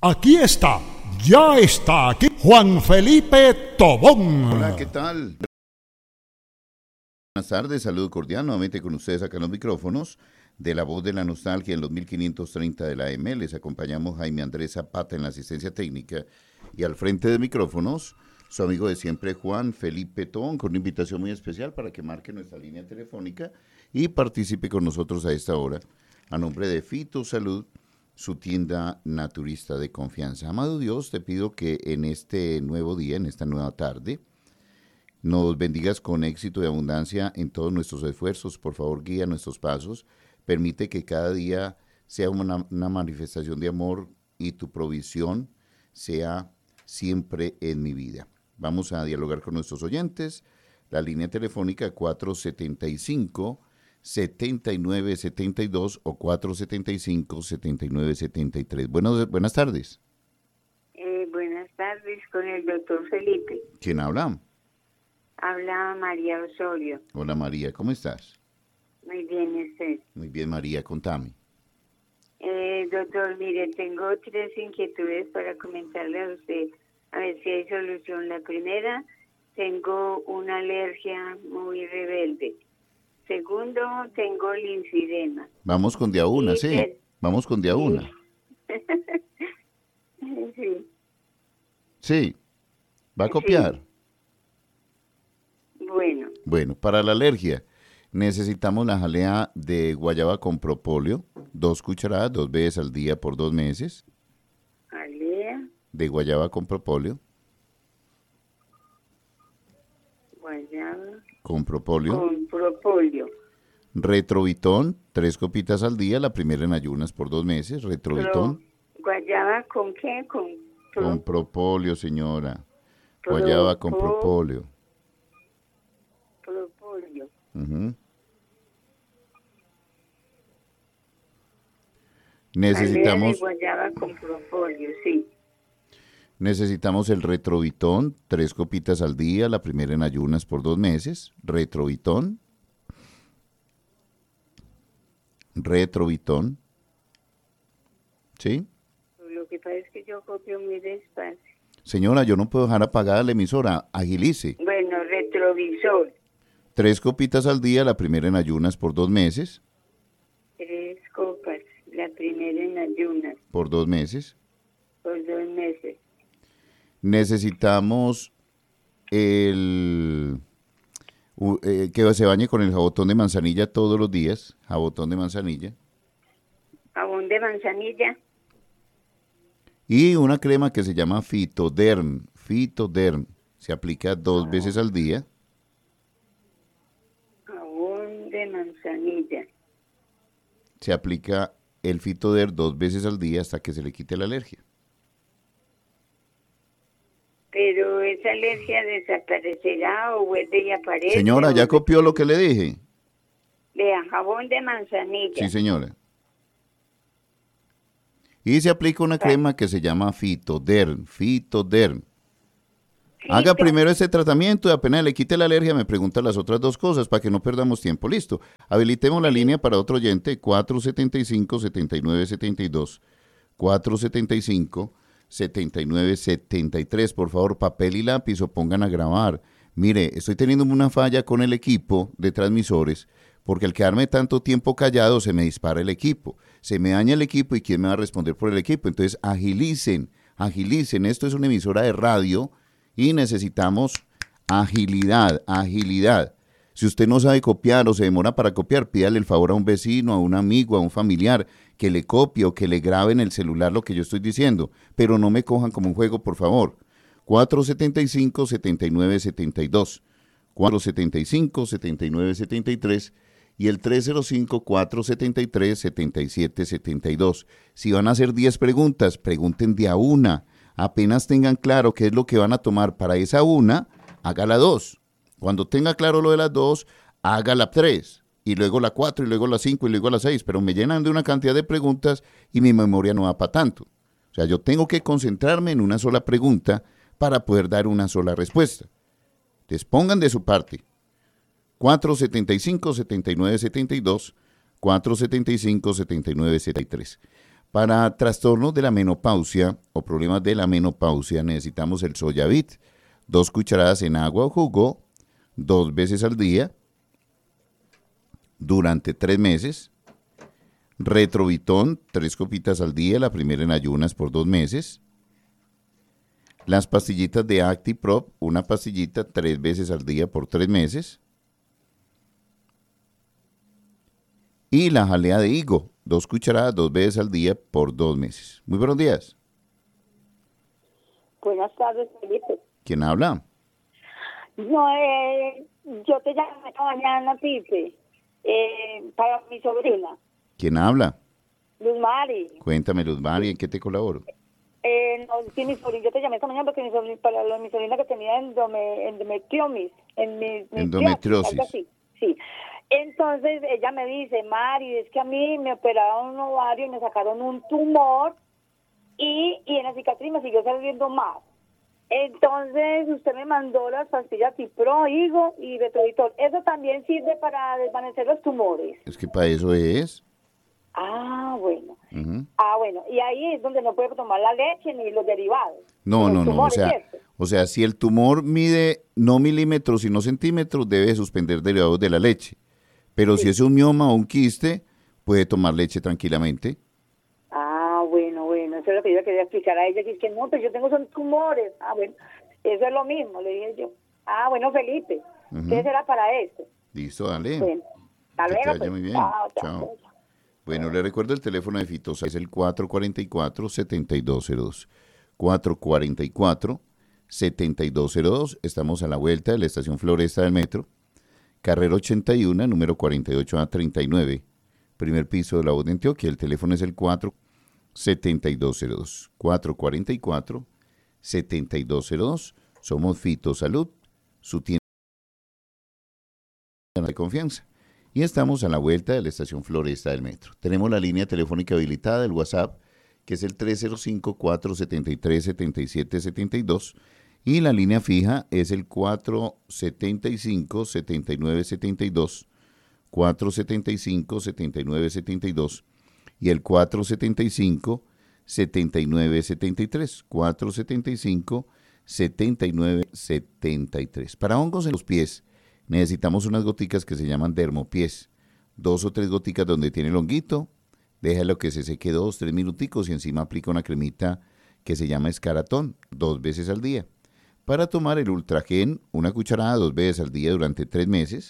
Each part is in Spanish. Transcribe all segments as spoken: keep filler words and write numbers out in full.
Aquí está, ya está aquí, Juan Felipe Tobón. Hola, ¿qué tal? Buenas tardes, saludo cordial nuevamente con ustedes acá en los micrófonos de La Voz de la Nostalgia en los mil quinientos treinta de la A M. Les acompañamos Jaime Andrés Zapata en la asistencia técnica y al frente de micrófonos su amigo de siempre Juan Felipe Tobón, con una invitación muy especial para que marque nuestra línea telefónica y participe con nosotros a esta hora a nombre de Fito Salud, su tienda naturista de confianza. Amado Dios, te pido que en este nuevo día, en esta nueva tarde, nos bendigas con éxito y abundancia en todos nuestros esfuerzos. Por favor, guía nuestros pasos. Permite que cada día sea una, una manifestación de amor y tu provisión sea siempre en mi vida. Vamos a dialogar con nuestros oyentes. La línea telefónica cuatro setenta y cinco, setenta y nueve setenta y dos o cuatro setenta y cinco, setenta y nueve setenta y tres. Bueno, buenas tardes. Eh, buenas tardes con el doctor Felipe. ¿Quién habla? Habla María Osorio. Hola María, ¿cómo estás? Muy bien, ¿y usted? Muy bien María, contame. Eh, doctor, mire, tengo tres inquietudes para comentarle a usted, a ver si hay solución. La primera, tengo una alergia muy rebelde. Segundo, tengo linfedema. Vamos con de a una, Y sí. ter- Vamos con de a una. Sí, Sí. ¿Va a copiar? bueno, Bueno, para la alergia necesitamos la jalea de guayaba con propóleo, dos cucharadas, dos veces al día por dos meses, jalea, de guayaba con propóleo, guayaba, con propóleo, con propóleo. retrovitón, tres copitas al día, la primera en ayunas por dos meses, retrovitón, Pro- ¿Guayaba con qué? Con, pro- con propóleo, señora, guayaba con propo- propóleo. propóleo. Ujú. Jalea de Necesitamos, guayaba con propóleo, sí. necesitamos el retrovitón, tres copitas al día, la primera en ayunas por dos meses, retrovitón, retrovitón, ¿sí? Lo que pasa es que yo copio muy despacio. Señora, yo no puedo dejar apagada la emisora, agilice. Bueno, retrovisor, Tres copitas al día, la primera en ayunas por dos meses, tres copas, la primera en ayunas, por dos meses. por dos meses. Necesitamos el u- eh, que se bañe con el jabotón de manzanilla todos los días, jabotón de manzanilla, Jabón de manzanilla, y una crema que se llama Fitoderm, Fitoderm, se aplica dos veces al día, jabón de manzanilla. se aplica el Fitoderm dos veces al día hasta que se le quite la alergia. Pero esa alergia desaparecerá o vuelve y aparece. Señora, o ¿ya no- copió lo que le dije? Vea, jabón de manzanilla. Sí, señora. Y se aplica una crema que se llama Fitoderm, Fitoderm. Haga Fito- primero este tratamiento y apenas le quite la alergia me pregunta las otras dos cosas para que no perdamos tiempo. Listo. Habilitemos la línea para otro oyente, cuatro setenta y cinco, setenta y nueve setenta y dos, cuatro setenta y cinco, setenta y nueve setenta y tres. Por favor, papel y lápiz o pongan a grabar. Mire, estoy teniendo una falla con el equipo de transmisores porque al quedarme tanto tiempo callado se me dispara el equipo. Se me daña el equipo y ¿quién me va a responder por el equipo? Entonces, agilicen, agilicen. Esto es una emisora de radio y necesitamos agilidad, agilidad. Si usted no sabe copiar o se demora para copiar, pídale el favor a un vecino, a un amigo, a un familiar que le copie o que le grabe en el celular lo que yo estoy diciendo. Pero no me cojan como un juego, por favor. cuatro setenta y cinco, setenta y nueve setenta y dos, cuatro setenta y cinco, setenta y nueve setenta y tres y el tres cero cinco, cuatro setenta y tres, setenta y siete setenta y dos. Si van a hacer diez preguntas, pregunten de a una. Apenas tengan claro qué es lo que van a tomar para esa una, haga la dos. Cuando tenga claro lo de las dos, haga la tres. Y luego la cuatro, y luego la cinco, y luego la seis. Pero me llenan de una cantidad de preguntas y mi memoria no va para tanto. O sea, yo tengo que concentrarme en una sola pregunta para poder dar una sola respuesta. Entonces pongan de su parte. cuatro setenta y cinco, setenta y nueve setenta y dos, cuatro setenta y cinco, setenta y nueve setenta y tres. Para trastornos de la menopausia o problemas de la menopausia necesitamos el Soyavit, dos cucharadas en agua o jugo, dos veces al día, durante tres meses. Retrovitón, tres copitas al día, la primera en ayunas por dos meses. Las pastillitas de ActiProp, una pastillita tres veces al día por tres meses. Y la jalea de higo, dos cucharadas, dos veces al día por dos meses. Muy buenos días. Buenas tardes, Felipe. ¿Quién habla? No, eh, yo te llamo esta mañana, Pipe, eh, para mi sobrina, ¿Quién habla? Luz Mari. Cuéntame, Luz Mari, ¿en qué te colaboro? Eh, no, sí, mi sobrina, yo te llamé esta mañana porque mi sobrina, para lo de mi sobrina que tenía endome, endometriosis, en mi, mi Endometriosis. algo así, sí. Entonces ella me dice, Mari, es que a mí me operaron un ovario y me sacaron un tumor y, y en la cicatriz me siguió saliendo más. Entonces usted me mandó las pastillas Cipro, Higo y Retrovitor. ¿Eso también sirve para desvanecer los tumores? Es que para eso es. Ah, bueno. Uh-huh. Ah, bueno. Y ahí es donde no puede tomar la leche ni los derivados. No, no, no. Tumores, O sea, ¿cierto? o sea, si el tumor mide no milímetros, sino centímetros, debe suspender derivados de la leche. Pero Sí. si es un mioma o un quiste, puede tomar leche tranquilamente. Ah, bueno, bueno. Eso es lo que yo quería explicar a ella. Que es que no, pues yo tengo son tumores. Ah, bueno. Eso es lo mismo, le dije yo. Ah, bueno, Felipe. Ujú. ¿Qué será para esto? Listo, dale. Bueno. Hasta Que te luego, vaya pues. muy bien. Chao, chao. Chao. Bueno, le recuerdo el teléfono de Fitosa, es el cuatro cuatro cuatro, siete dos cero dos. cuatro cuatro cuatro, siete dos cero dos. Estamos a la vuelta de la estación Floresta del Metro. Carrera ochenta y uno, número cuarenta y ocho A treinta y nueve. Primer piso de la voz de Antioquia. El teléfono es el cuatro siete dos cero dos. cuatro cuatro cuatro, siete dos cero dos. Somos Fitosalud, su tienda de confianza. Y estamos a la vuelta de la estación Floresta del Metro. Tenemos la línea telefónica habilitada del WhatsApp, que es el tres cero cinco, cuatro siete tres, siete siete siete dos. Y la línea fija es el cuatro siete cinco, siete nueve siete dos. cuatro siete cinco, siete nueve siete dos. Y el cuatro siete cinco, siete nueve siete tres. cuatro siete cinco, siete nueve siete tres. Para hongos en los pies, necesitamos unas goticas que se llaman dermopiés. Dos o tres goticas donde tiene el honguito. Déjalo que se seque dos, tres minuticos y encima aplica una cremita que se llama Escaratón, dos veces al día. Para tomar el Ultragen, una cucharada dos veces al día durante tres meses.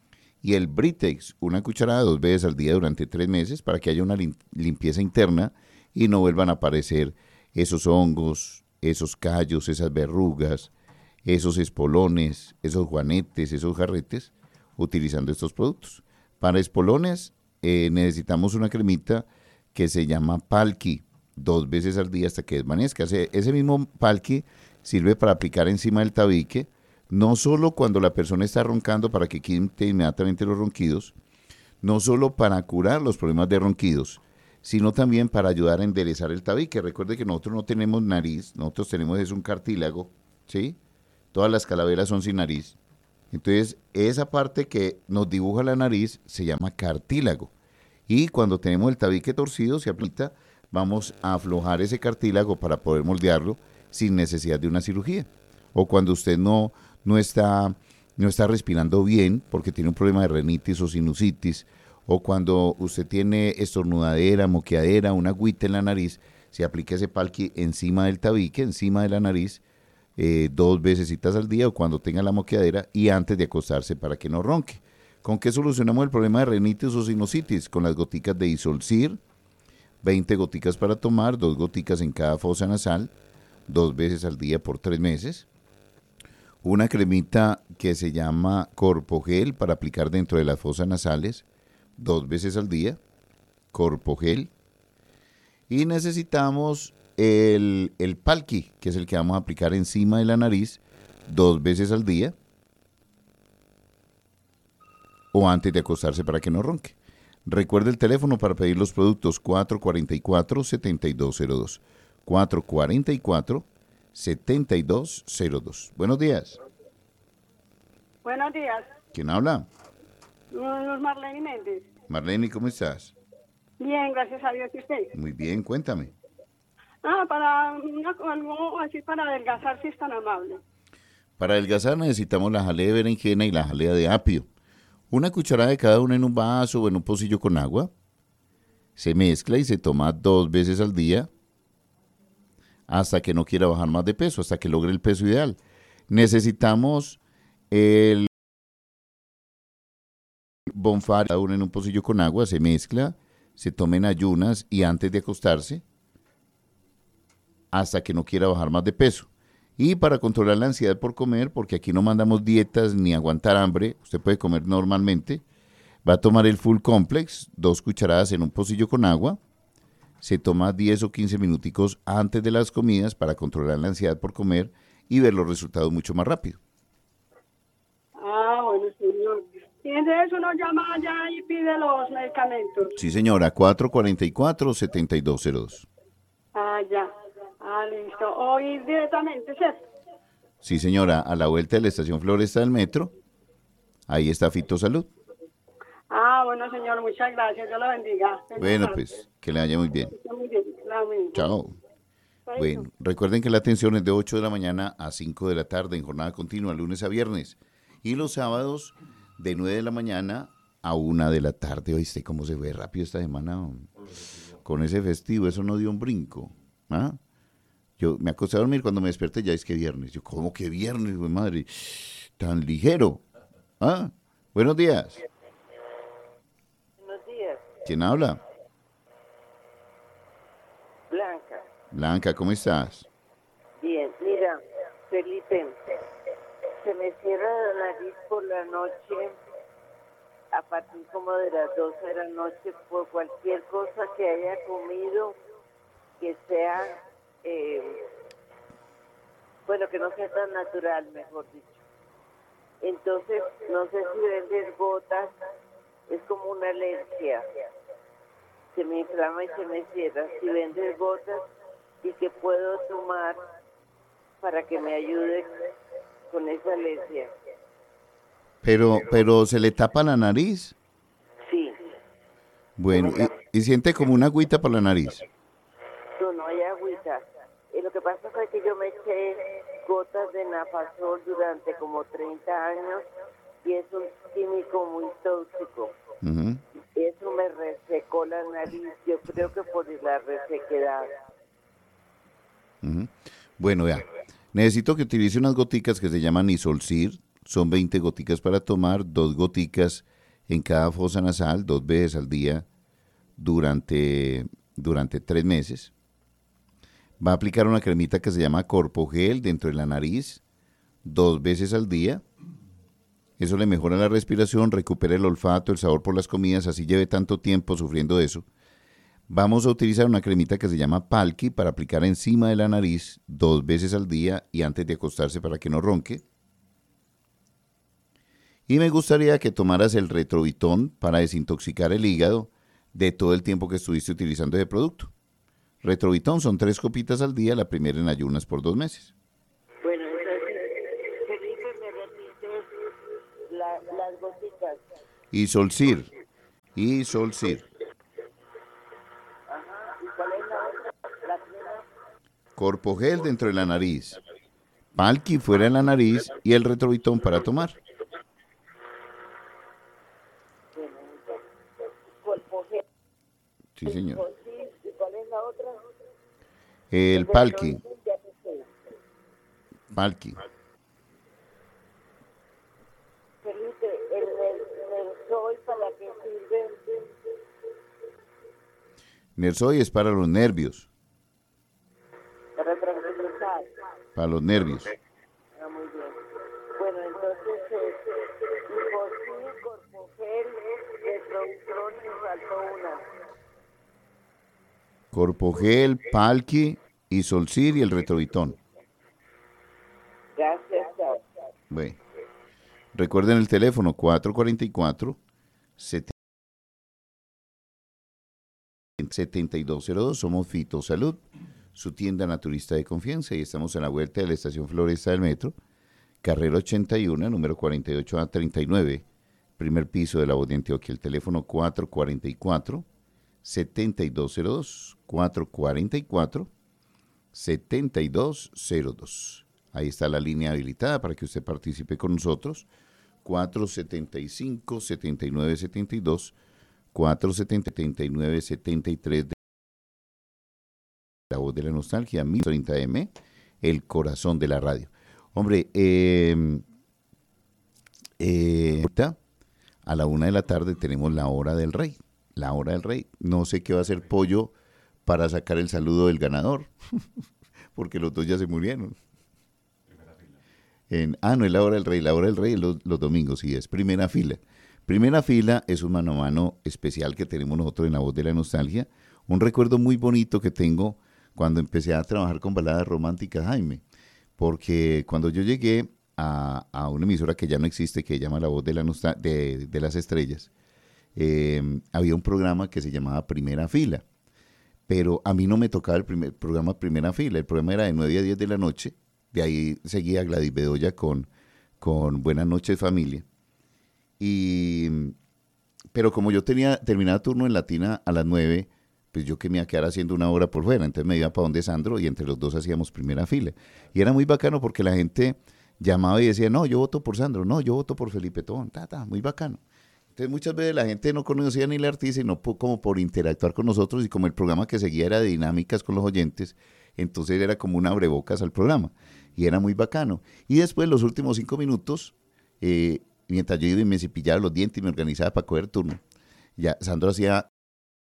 Y el Britex, una cucharada dos veces al día durante tres meses para que haya una lim- limpieza interna y no vuelvan a aparecer esos hongos, esos callos, esas verrugas, esos espolones, esos juanetes, esos jarretes, utilizando estos productos. Para espolones eh, necesitamos una cremita que se llama Palki, dos veces al día hasta que desvanezca. Ese, ese mismo Palki sirve para aplicar encima del tabique, no solo cuando la persona está roncando para que quite inmediatamente los ronquidos, no solo para curar los problemas de ronquidos, sino también para ayudar a enderezar el tabique. Recuerde que nosotros no tenemos nariz, nosotros tenemos es un cartílago, ¿sí? Todas las calaveras son sin nariz. Entonces, esa parte que nos dibuja la nariz se llama cartílago. Y cuando tenemos el tabique torcido, se aplica, vamos a aflojar ese cartílago para poder moldearlo sin necesidad de una cirugía. O cuando usted no, no, está, no está respirando bien porque tiene un problema de rinitis o sinusitis, o cuando usted tiene estornudadera, moqueadera, una agüita en la nariz, se aplica ese Palki encima del tabique, encima de la nariz, Eh, dos veces al día o cuando tenga la moqueadera y antes de acostarse para que no ronque. ¿Con qué solucionamos el problema de rinitis o sinusitis? Con las goticas de Isolcir, veinte goticas para tomar, dos goticas en cada fosa nasal, dos veces al día por tres meses. Una cremita que se llama Corpogel para aplicar dentro de las fosas nasales, dos veces al día, Corpogel. Y necesitamos El, el Palki, que es el que vamos a aplicar encima de la nariz dos veces al día o antes de acostarse para que no ronque. Recuerde el teléfono para pedir los productos cuatro cuatro cuatro, siete dos cero dos. cuatro cuatro cuatro, siete dos cero dos. Buenos días. Buenos días. ¿Quién habla? No, no es Marlene Méndez. Marlene, ¿cómo estás? Bien, gracias a Dios. ¿Y usted? Muy bien, cuéntame. Ah, para una, algo así para adelgazar, si es tan amable. Para adelgazar necesitamos la jalea de berenjena y la jalea de apio. Una cucharada de cada una en un vaso o en un pocillo con agua. Se mezcla y se toma dos veces al día hasta que no quiera bajar más de peso, hasta que logre el peso ideal. Necesitamos el bonfar, cada una en un pocillo con agua, se mezcla, se toma en ayunas y antes de acostarse hasta que no quiera bajar más de peso. Y para controlar la ansiedad por comer, porque aquí no mandamos dietas ni aguantar hambre, usted puede comer normalmente, va a tomar el Full Complex, dos cucharadas en un pocillo con agua, se toma diez o quince minuticos antes de las comidas para controlar la ansiedad por comer y ver los resultados mucho más rápido. Ah, bueno, señor. Y entonces uno llama allá y pide los medicamentos. Sí, señora, cuatro cuatro cuatro, siete dos cero dos. Ah, ya. Ah, listo. O ir directamente, ¿cierto? Sí, señora, a la vuelta de la estación Floresta del metro, ahí está Fitosalud. Ah, bueno, señor, muchas gracias. Dios lo bendiga. Bueno, pues, que le vaya muy bien. Muy bien. Amén. Chao. Bueno, recuerden que la atención es de ocho de la mañana a cinco de la tarde en jornada continua, lunes a viernes. Y los sábados de nueve de la mañana a una de la tarde. ¿Oíste cómo se ve rápido esta semana? Con ese festivo, eso no dio un brinco. ¿Ah? Yo me acosté a dormir, cuando me desperté ya es que viernes. Yo, ¿cómo que viernes, güey, madre? Tan ligero. ¿Ah? Buenos días. Buenos días. ¿Quién habla? Blanca. Blanca, ¿cómo estás? Bien, mira, Felipe, se me cierra la nariz por la noche, a partir como de las doce de la noche, por cualquier cosa que haya comido, que sea, eh, bueno, que no sea tan natural, mejor dicho. Entonces, no sé si vender gotas, es como una alergia. Se me inflama y se me cierra. Si vendes gotas, ¿y qué puedo tomar para que me ayude con esa alergia? Pero, pero ¿se le tapa la nariz? Sí. Bueno, y, y siente como una agüita por la nariz. No, no hay agüita. Y lo que pasa fue que yo me eché gotas de Nafazol durante como treinta años y es un químico muy tóxico. Uh-huh. Eso me resecó la nariz, yo creo que por la resequedad. Uh-huh. Bueno, vea, necesito que utilice unas goticas que se llaman Isolcir. Son veinte goticas para tomar, dos goticas en cada fosa nasal, dos veces al día durante, durante tres meses. Va a aplicar una cremita que se llama Corpogel dentro de la nariz, dos veces al día. Eso le mejora la respiración, recupera el olfato, el sabor por las comidas, así lleve tanto tiempo sufriendo de eso. Vamos a utilizar una cremita que se llama Palki para aplicar encima de la nariz dos veces al día y antes de acostarse para que no ronque. Y me gustaría que tomaras el Retrovitón para desintoxicar el hígado de todo el tiempo que estuviste utilizando ese producto. Retrovitón son tres copitas al día, la primera en ayunas por dos meses. Bueno, entonces, Felipe, me repites la, las gotitas. Y Solcir. Y Solcir. Ajá, ¿y cuál es la otra? La primera. Corpogel dentro de la nariz. Palki fuera de la nariz y el Retrovitón para tomar. Corpogel. Sí, señor. ¿Y cuál es la otra? El Palki. Palki. Felipe, el, el, el sol, ¿para qué sirve? Nersoy es para los nervios. Para tranquilizar. Para los nervios. Ah, muy bien. Bueno, entonces, eh, y por sí, Corpogel, Retrovitón, me faltó una. Corpogel, Palki, Isolcir y el Retrovitón. Gracias, chao. Bueno. Recuerden el teléfono cuatro cuatro cuatro, siete dos cero dos. Somos Fitosalud, su tienda naturista de confianza, y estamos en la vuelta de la estación Floresta del metro, carrera ochenta y uno, número cuarenta y ocho A treinta y nueve, primer piso de la voz de Antioquia. El teléfono cuatro cuatro cuatro, setenta y dos cero dos, cuatro cuatro cuatro, setenta y dos cero dos. Ahí está la línea habilitada para que usted participe con nosotros. cuatro setenta y cinco, setenta y nueve setenta y dos, cuatro setenta y nueve setenta y tres de La Voz de la Nostalgia, mil treinta eme, el corazón de la radio. Hombre, eh, eh, a la una de la tarde tenemos la hora del rey. La hora del rey. No sé qué va a hacer Pollo para sacar el saludo del ganador, porque los dos ya se murieron. En, ah, no es la hora del rey, la hora del rey es los, los domingos, sí, es primera fila. Primera fila es un mano a mano especial que tenemos nosotros en La Voz de la Nostalgia. Un recuerdo muy bonito que tengo cuando empecé a trabajar con baladas románticas, Jaime, porque cuando yo llegué a, a una emisora que ya no existe, que se llama La Voz de, la Nostal- de, de las Estrellas, eh, había un programa que se llamaba Primera Fila, pero a mí no me tocaba el primer, programa Primera Fila, el programa era de nueve a diez de la noche, de ahí seguía Gladys Bedoya con, con Buenas noches familia, y, pero como yo tenía terminaba turno en Latina a las nueve, pues yo que me iba a quedar haciendo una hora por fuera, entonces me iba para donde Sandro y entre los dos hacíamos Primera Fila. Y era muy bacano porque la gente llamaba y decía, no, yo voto por Sandro, no, yo voto por Felipe Tobón, ta, ta, muy bacano. Entonces muchas veces la gente no conocía ni el artista, sino po- como por interactuar con nosotros, y como el programa que seguía era de dinámicas con los oyentes, entonces era como un abrebocas al programa, y era muy bacano. Y después los últimos cinco minutos, eh, mientras yo iba y me cepillaba los dientes y me organizaba para coger turno, ya Sandro hacía